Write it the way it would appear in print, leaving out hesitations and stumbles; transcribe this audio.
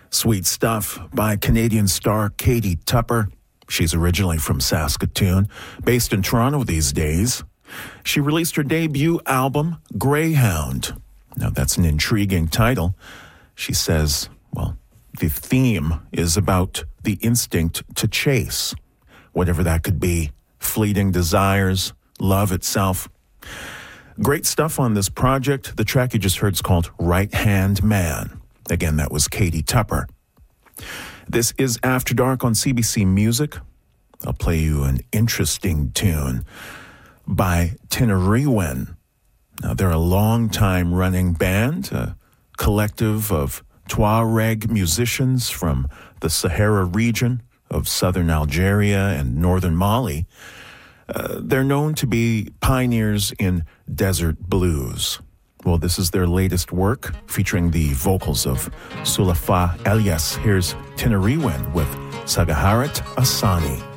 Sweet Stuff by Canadian star Katie Tupper. She's originally from Saskatoon, based in Toronto these days. She released her debut album, Greyhound. Now, that's an intriguing title. She says, well, the theme is about the instinct to chase, whatever that could be, fleeting desires, love itself. Great stuff on this project. The track you just heard is called Right Hand Man. Again, that was Katie Tupper. This is After Dark on CBC Music. I'll play you an interesting tune by Tinariwen. Now, they're a long-time running band, a collective of Tuareg musicians from the Sahara region of southern Algeria and northern Mali. They're known to be pioneers in desert blues. Well, this is their latest work, featuring the vocals of Sulafa Elias. Here's Tinariwen with Sagaharat Asani.